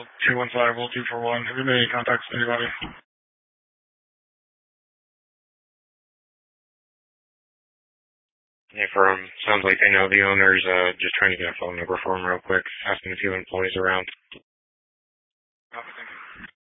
215-241. Have you made any contacts with anybody? Yeah, sounds like they know the owner's just trying to get a phone number for him real quick, asking a few employees around.